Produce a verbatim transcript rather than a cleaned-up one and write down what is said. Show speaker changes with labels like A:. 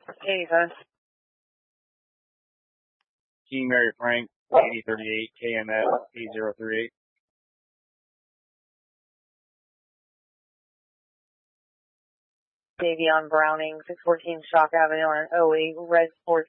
A: eighty-five.
B: King Mary Frank, eighty thirty-eight, K M S, eight zero three eight.
A: Davion Browning, six fourteen Shock Avenue on oh eight, Red Sports